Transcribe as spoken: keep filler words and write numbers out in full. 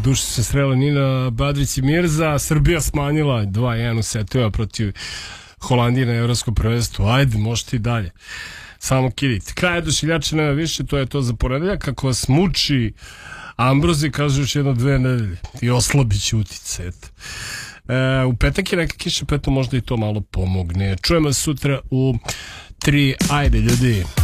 duše se srela Nina Badrić i Mirza. Srbija smanjila dva jedan u setovima protiv Holandije na evropskom prvenstvu. Ajde, možete i dalje. Samo kidite. Kraj Odašiljača nema više, to je to za ponedeljak. Kako vas muči Ambrozi, kaže još jedno dve nedelje i oslabit će utice. E, u petak je neka kiša, peto možda i to malo pomogne. Čujemo sutra u tri. Ajde ljudi.